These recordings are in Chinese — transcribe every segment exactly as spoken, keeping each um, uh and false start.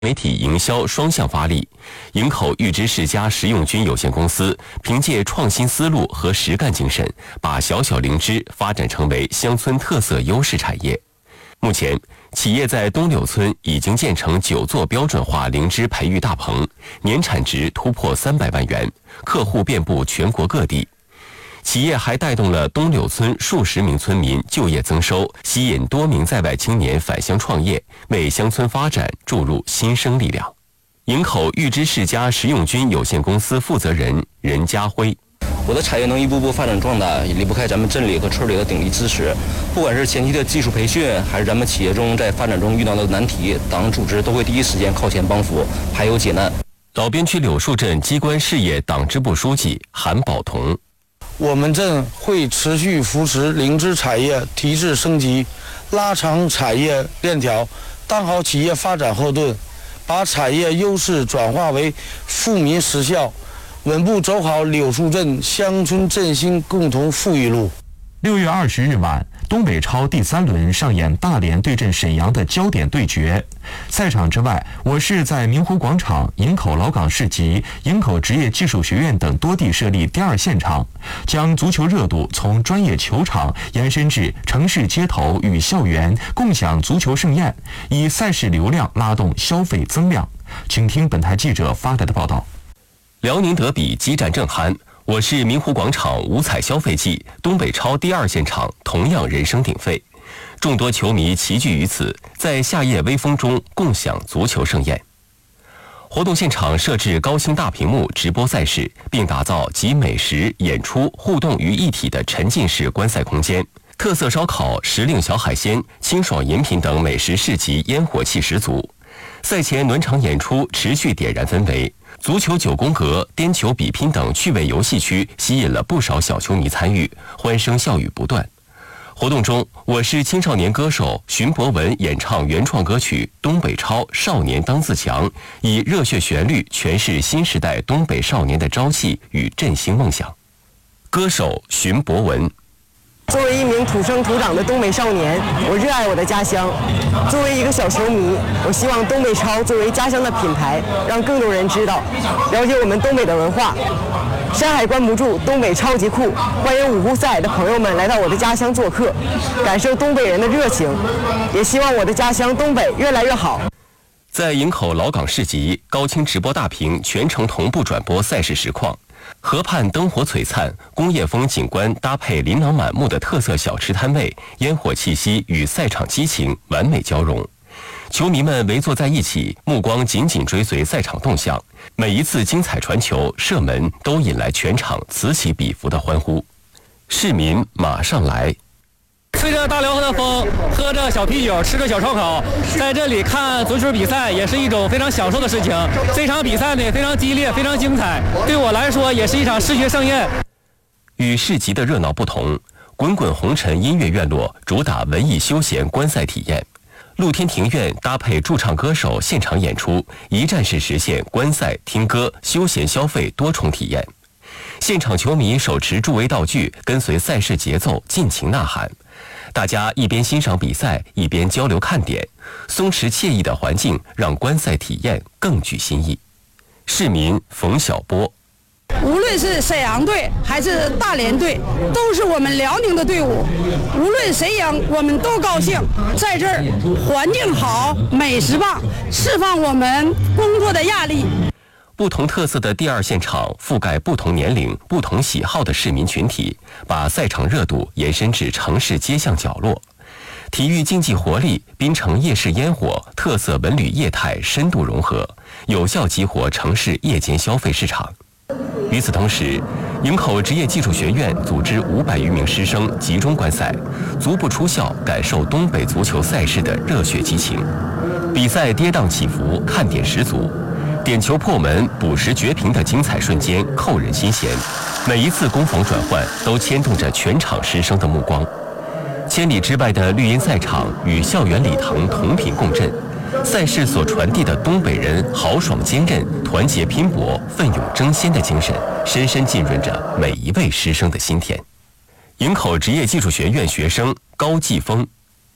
媒体营销双向发力，营口玉芝世家食用菌有限公司凭借创新思路和实干精神，把小小灵芝发展成为乡村特色优势产业。目前，企业在东柳村已经建成九座标准化灵芝培育大棚，年产值突破三百万元，客户遍布全国各地。企业还带动了东柳村数十名村民就业增收，吸引多名在外青年返乡创业，为乡村发展注入新生力量。营口玉芝世家食用菌有限公司负责人任家辉： 我的产业能一步步发展壮大，也离不开咱们镇里和村里的鼎力支持。不管是前期的技术培训，还是咱们企业中在发展中遇到的难题，党组织都会第一时间靠前帮扶，排忧解难。 老边区柳树镇机关事业党支部书记韩宝同： 我们镇会持续扶持灵芝产业提质升级，拉长产业链条，当好企业发展后盾，把产业优势转化为富民实效，稳步走好柳树镇乡村振兴共同富裕路。 六月二十日晚，东北超第三轮上演大连对阵沈阳的焦点对决。赛场之外，我市在明湖广场、营口老港市集、营口职业技术学院等多地设立第二现场，将足球热度从专业球场延伸至城市街头与校园，共享足球盛宴，以赛事流量拉动消费增量。请听本台记者发来的报道。 辽宁德比激战正酣，我市明湖广场五彩消费季东北超第二现场同样人声鼎沸，众多球迷齐聚于此，在夏夜微风中共享足球盛宴。活动现场设置高清大屏幕直播赛事，并打造集美食、演出、互动于一体的沉浸式观赛空间。特色烧烤、时令小海鲜、清爽饮品等美食市集烟火气十足。赛前暖场演出持续点燃氛围。足球九宫格、颠球比拼等趣味游戏区吸引了不少小球迷参与，欢声笑语不断。活动中，我市青少年歌手荀博文演唱原创歌曲《东北超少年当自强》，以热血旋律诠释新时代东北少年的朝气与振兴梦想。歌手荀博文： 作为一名土生土长的东北少年，我热爱我的家乡。作为一个小球迷，我希望东北超作为家乡的品牌，让更多人知道，了解我们东北的文化。山海关不住，东北超级酷！欢迎五湖四海的朋友们来到我的家乡做客，感受东北人的热情。也希望我的家乡东北越来越好。 在营口老港市集，高清直播大屏全程同步转播赛事实况。河畔灯火璀璨，工业风景观搭配琳琅满目的特色小吃摊位，烟火气息与赛场激情完美交融。球迷们围坐在一起，目光紧紧追随赛场动向，每一次精彩传球、射门都引来全场此起彼伏的欢呼。市民马上来。 吹着大辽河的风，喝着小啤酒，吃着小烧烤，在这里看足球比赛也是一种非常享受的事情。这场比赛呢非常激烈，非常精彩，对我来说也是一场视觉盛宴。 与市集的热闹不同，滚滚红尘音乐院落主打文艺休闲观赛体验。露天庭院搭配驻唱歌手现场演出，一站式实现观赛、听歌、休闲消费多重体验。现场球迷手持助威道具，跟随赛事节奏尽情呐喊。大家一边欣赏比赛，一边交流看点，松弛惬意的环境让观赛体验更具新意。市民冯小波： 无论是沈阳队还是大连队，都是我们辽宁的队伍。无论谁赢，我们都高兴。在这儿，环境好，美食棒，释放我们工作的压力。 不同特色的第二现场覆盖不同年龄、不同喜好的市民群体，把赛场热度延伸至城市街巷角落。体育竞技活力、滨城夜市烟火、特色文旅业态深度融合，有效激活城市夜间消费市场。与此同时，营口职业技术学院组织五百余名师生集中观赛，足不出校感受东北足球赛事的热血激情。比赛跌宕起伏，看点十足。点球破门、补时绝平的精彩瞬间扣人心弦，每一次攻防转换都牵动着全场师生的目光。千里之外的绿茵赛场与校园礼堂同频共振，赛事所传递的东北人豪爽坚韧、团结拼搏、奋勇争先的精神，深深浸润着每一位师生的心田。营口职业技术学院学生高继峰：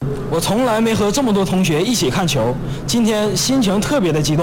我从来没和这么多同学一起看球，今天心情特别的激动。